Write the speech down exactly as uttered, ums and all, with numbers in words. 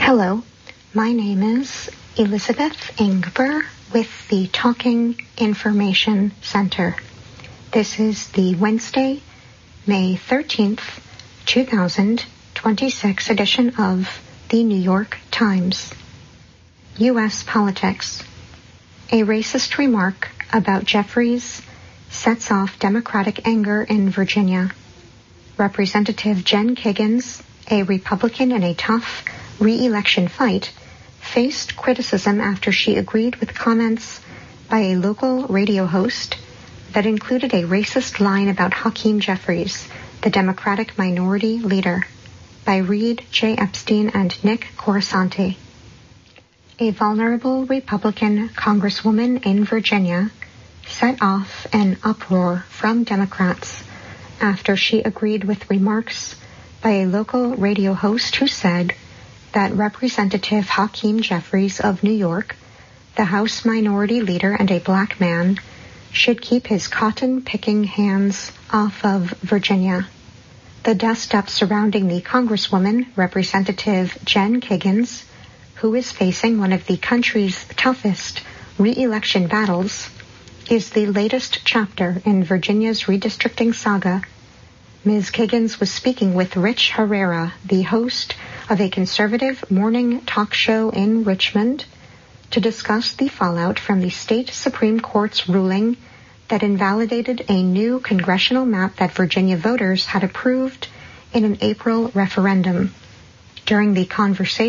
Hello, my name is Elizabeth Ingber with the Talking Information Center. This is the Wednesday, May thirteenth, two thousand twenty-six edition of the New York Times. U S politics. A racist remark about Jeffries sets off Democratic anger in Virginia. Representative Jen Kiggans, a Republican in a tough re-election fight, faced criticism after she agreed with comments by a local radio host that included a racist line about Hakeem Jeffries, the Democratic minority leader, by Reed J. Epstein and Nick Coruscante. A vulnerable Republican congresswoman in Virginia set off an uproar from Democrats after she agreed with remarks by a local radio host who said that Representative Hakeem Jeffries of New York, the House minority leader and a black man, should keep his cotton-picking hands off of Virginia. The dust-up surrounding the Congresswoman, Representative Jen Kiggans, who is facing one of the country's toughest re-election battles, is the latest chapter in Virginia's redistricting saga. Miz Kiggans was speaking with Rich Herrera, the host of a conservative morning talk show in Richmond, to discuss the fallout from the state Supreme Court's ruling that invalidated a new congressional map that Virginia voters had approved in an April referendum. During the conversation,